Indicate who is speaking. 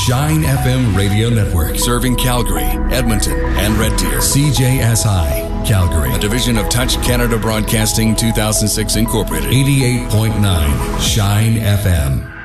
Speaker 1: Shine FM Radio Network, serving Calgary, Edmonton, and Red Deer. CJSI, Calgary, a division of Touch Canada Broadcasting 2006 Incorporated. 88.9 Shine FM.